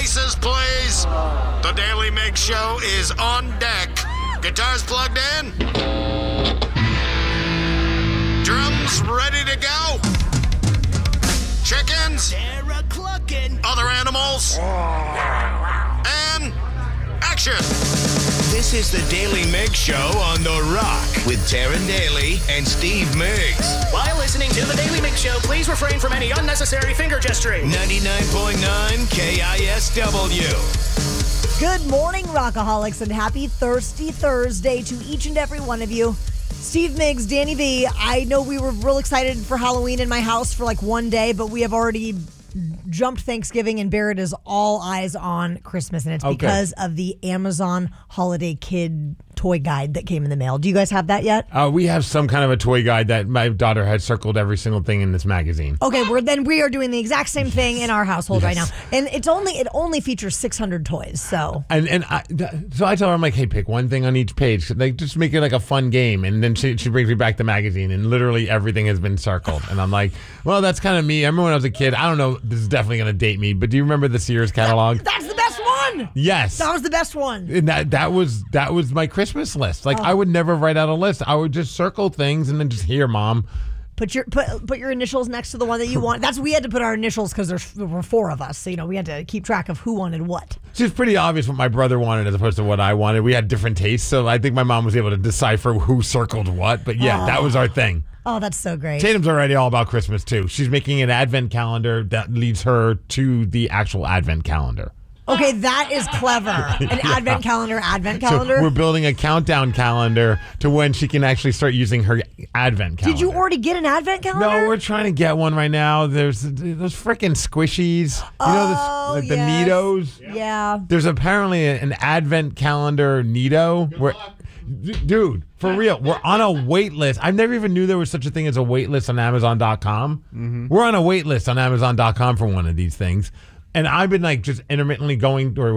Places, please. The Daily Mix Show is on deck. Guitars plugged in. Drums ready to go. Chickens. Other animals. And action. This is the Daily Mix Show on The Rock with Taryn Daly and Steve Miggs. While listening to the Daily Mix Show, please refrain from any unnecessary finger gesturing. 99.9 KISW. Good morning, Rockaholics, and happy Thirsty Thursday to each and every one of you. Steve Miggs, Danny V. I know we were real excited for Halloween in my house for like one day, but we have already jumped Thanksgiving, and Barrett is all eyes on Christmas, and it's because of the Amazon Holiday Kid toy guide that came in the mail. Do you guys have that yet? We have some kind of a toy guide that my daughter had circled every single thing in this magazine. Okay, we are doing the exact same thing in our household right now, and it only features 600 toys. So so I tell her, I'm like, hey, pick one thing on each page. Like, just make it like a fun game, and then she brings me back the magazine, and literally everything has been circled, and I'm like, well, that's kind of me. I remember when I was a kid. I don't know. This is definitely going to date me, but do you remember the Sears catalog? That's the best one. Yes, that was the best one. And that was my Christmas list. Like, I would never write out a list. I would just circle things and then just, here, Mom. Put your initials next to the one that you want. We had to put our initials because there were four of us. So, we had to keep track of who wanted what. So it's pretty obvious what my brother wanted as opposed to what I wanted. We had different tastes, so I think my mom was able to decipher who circled what. But yeah, that was our thing. Oh, that's so great. Tatum's already all about Christmas, too. She's making an advent calendar that leads her to the actual advent calendar. Okay, that is clever. An advent calendar. So we're building a countdown calendar to when she can actually start using her advent calendar. Did you already get an advent calendar? No, we're trying to get one right now. There's those freaking squishies. The Neatos? Yeah. There's apparently an advent calendar Neato where... Dude, for real, we're on a wait list. I never even knew there was such a thing as a wait list on Amazon.com. Mm-hmm. We're on a wait list on Amazon.com for one of these things. And I've been like just intermittently going to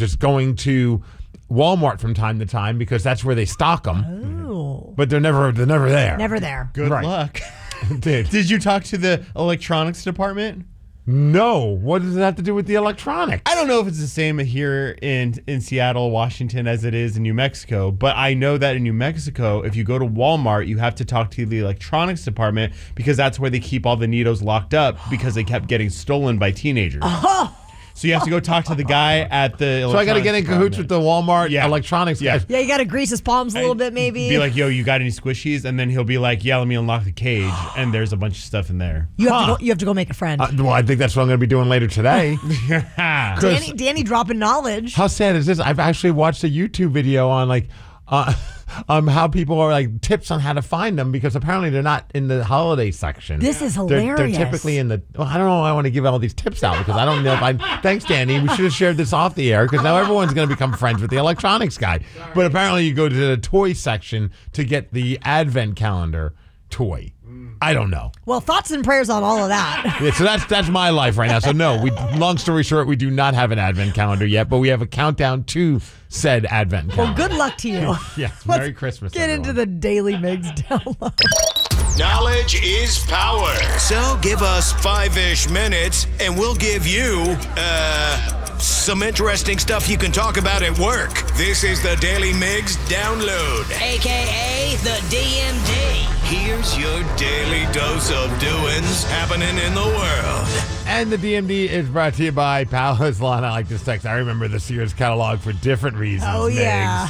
Walmart from time to time because that's where they stock them. Oh. But they're never there. Never there. Good luck. Did you talk to the electronics department? No. What does it have to do with the electronics? I don't know if it's the same here in Seattle, Washington, as it is in New Mexico. But I know that in New Mexico, if you go to Walmart, you have to talk to the electronics department because that's where they keep all the Neatos locked up because they kept getting stolen by teenagers. Oh. So you have to go talk to the guy at the electronics So I got to get in cahoots with the Walmart electronics guys. Yeah, you got to grease his palms a little bit maybe. Be like, yo, you got any squishies? And then he'll be like, yeah, let me unlock the cage. And there's a bunch of stuff in there. You have to go make a friend. Well, I think that's what I'm going to be doing later today. Danny dropping knowledge. How sad is this? I've actually watched a YouTube video on how people are like tips on how to find them because apparently they're not in the holiday section. This is hilarious. They're typically in the. Well, I don't know. I want to give all these tips out because I don't know if I. Thanks, Danny. We should have shared this off the air because now everyone's going to become friends with the electronics guy. But apparently, you go to the toy section to get the advent calendar toy. I don't know. Well, thoughts and prayers on all of that. Yeah, so that's my life right now. So no, long story short, we do not have an advent calendar yet, but we have a countdown to said advent calendar. Well, good luck to you. Yeah, Merry Christmas, Get everyone. into the Daily Mix download. Knowledge is power. So give us 5-ish minutes and we'll give you, some interesting stuff you can talk about at work. This is the Daily Mix Download. AKA the DMD. Here's your daily dose of doings happening in the world. And the DMD is brought to you by Palace Lawn. I like this text. I remember the Sears catalog for different reasons. Oh, yeah.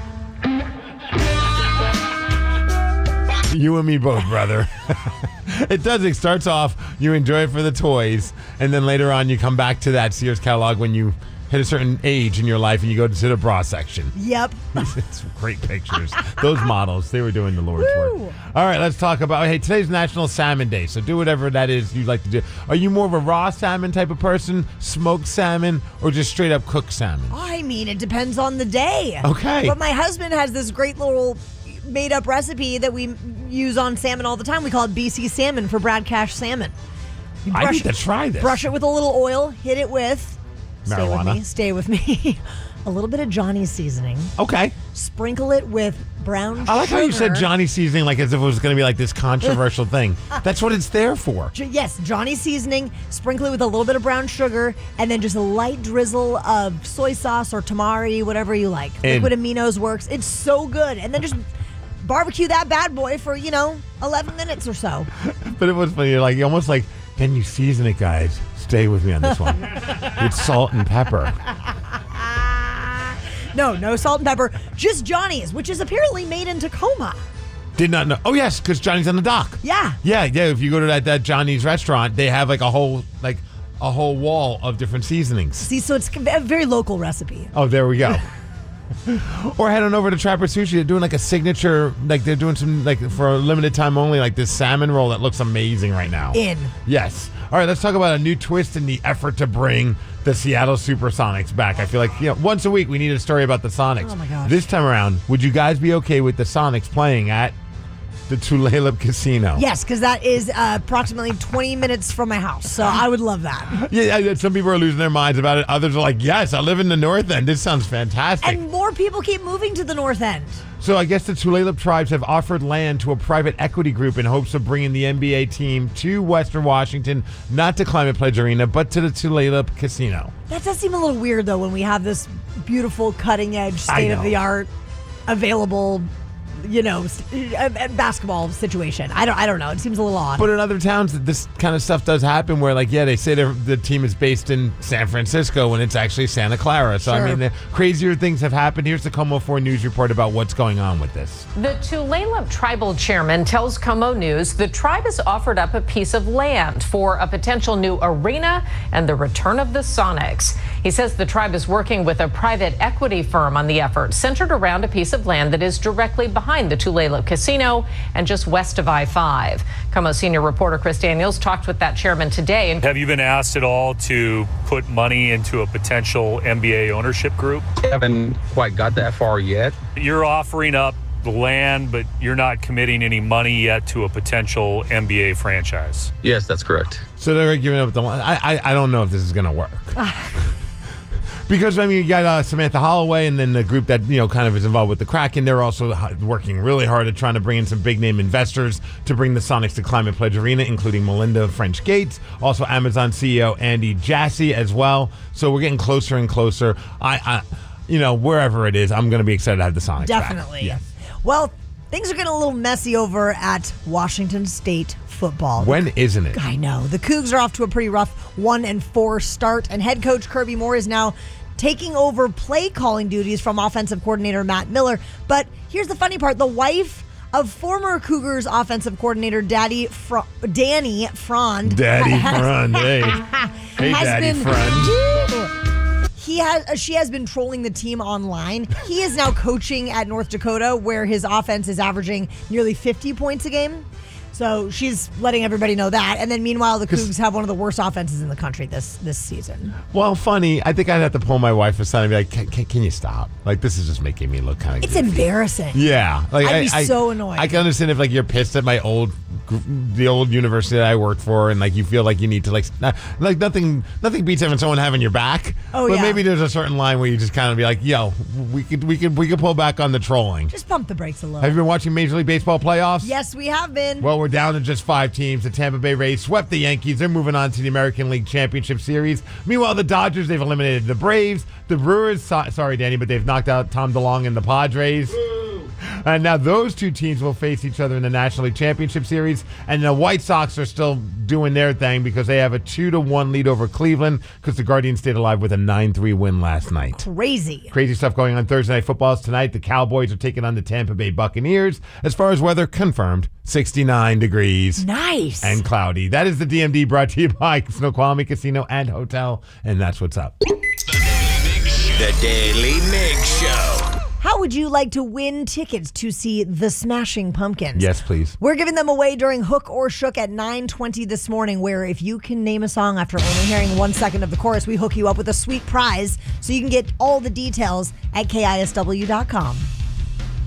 You and me both, brother. It starts off, you enjoy it for the toys, and then later on you come back to that Sears catalog when you hit a certain age in your life and you go to the bra section. Yep. It's great pictures. Those models, they were doing the Lord's work. All right, let's talk about, today's National Salmon Day, so do whatever that is you'd like to do. Are you more of a raw salmon type of person, smoked salmon, or just straight up cooked salmon? I mean, it depends on the day. Okay. But my husband has this great little made-up recipe that we use on salmon all the time. We call it BC Salmon for Brad Cash Salmon. I need to try this. Brush it with a little oil, hit it with... Marijuana. Stay with me. A little bit of Johnny's seasoning. Okay. sprinkle it with brown sugar. I like how you said Johnny seasoning like as if it was going to be like this controversial thing. That's what it's there for. Yes, Johnny seasoning, sprinkle it with a little bit of brown sugar, and then just a light drizzle of soy sauce or tamari, whatever you like. Liquid aminos works. It's so good. And then just barbecue that bad boy for, 11 minutes or so. But it was funny. You're almost like, can you season it, guys? Stay with me on this one. It's salt and pepper. No salt and pepper. Just Johnny's, which is apparently made in Tacoma. Did not know. Oh, yes, because Johnny's on the dock. Yeah. Yeah. If you go to that Johnny's restaurant, they have a whole wall of different seasonings. See, so it's a very local recipe. Oh, there we go. Or head on over to Trapper Sushi. They're doing a signature, they're doing some, for a limited time only, this salmon roll that looks amazing right now. Yes. All right, let's talk about a new twist in the effort to bring the Seattle Supersonics back. I feel like, once a week we need a story about the Sonics. Oh, my gosh. This time around, would you guys be okay with the Sonics playing at the Tulalip Casino? Yes, because that is approximately 20 minutes from my house, so I would love that. Yeah, some people are losing their minds about it. Others are like, yes, I live in the North End. This sounds fantastic. And more people keep moving to the North End. So I guess the Tulalip tribes have offered land to a private equity group in hopes of bringing the NBA team to Western Washington, not to Climate Pledge Arena, but to the Tulalip Casino. That does seem a little weird, though, when we have this beautiful, cutting-edge, state-of-the-art, available, basketball situation. I don't know. It seems a little odd. But in other towns, this kind of stuff does happen where, they say the team is based in San Francisco when it's actually Santa Clara. So, Sure. the crazier things have happened. Here's the Como 4 News report about what's going on with this. The Tulalip tribal chairman tells Como News the tribe has offered up a piece of land for a potential new arena and the return of the Sonics. He says the tribe is working with a private equity firm on the effort, centered around a piece of land that is directly behind the Tulalip Casino and just west of I-5. Como senior reporter Chris Daniels talked with that chairman today. And have you been asked at all to put money into a potential NBA ownership group? Haven't quite got that far yet. You're offering up the land, but you're not committing any money yet to a potential NBA franchise. Yes, that's correct. So they're giving up the land. I don't know if this is going to work. Because, you got Samantha Holloway and then the group that, kind of is involved with the Kraken. They're also working really hard at trying to bring in some big-name investors to bring the Sonics to Climate Pledge Arena, including Melinda French Gates, also Amazon CEO Andy Jassy as well. So we're getting closer and closer. Wherever it is, I'm going to be excited to have the Sonics Definitely. back. Yes. Well, things are getting a little messy over at Washington State football. When isn't it? I know. The Cougs are off to a pretty rough 1-4 start, and head coach Kirby Moore is now taking over play calling duties from offensive coordinator Matt Miller. But here's the funny part. The wife of former Cougars offensive coordinator Danny Frond. Daddy Frond, hey. Hey, Daddy Frond. She has been trolling the team online. He is now coaching at North Dakota, where his offense is averaging nearly 50 points a game. So she's letting everybody know that. And then meanwhile, the Cougs have one of the worst offenses in the country this season. Well, funny. I think I'd have to pull my wife aside and be like, can you stop? This is just making me look kind of It's embarrassing. Yeah. I'd be so annoyed. I can understand if you're pissed at the old university that I worked for, and you feel like you need to nothing beats having someone having your back. Oh, but yeah. maybe there's a certain line where you just kind of be like, yo, we could pull back on the trolling. Just pump the brakes a little. Have you been watching Major League Baseball playoffs? Yes, we have been. Well, we're down to just 5 teams. The Tampa Bay Rays swept the Yankees. They're moving on to the American League Championship Series. Meanwhile, the Dodgers, they've eliminated the Braves. The Brewers, sorry, Danny, but they've knocked out Tom DeLonge and the Padres. And now those two teams will face each other in the National League Championship Series. And the White Sox are still doing their thing because they have a 2-1 lead over Cleveland because the Guardians stayed alive with a 9-3 win last night. Crazy stuff going on Thursday Night Footballs tonight. The Cowboys are taking on the Tampa Bay Buccaneers. As far as weather, confirmed, 69 degrees. Nice. And cloudy. That is the DMD brought to you by Snoqualmie Casino and Hotel. And that's what's up. The Daily Mig Show. How would you like to win tickets to see The Smashing Pumpkins? Yes, please. We're giving them away during Hook or Shook at 9:20 this morning, where if you can name a song after only hearing 1 second of the chorus, we hook you up with a sweet prize. So you can get all the details at KISW.com.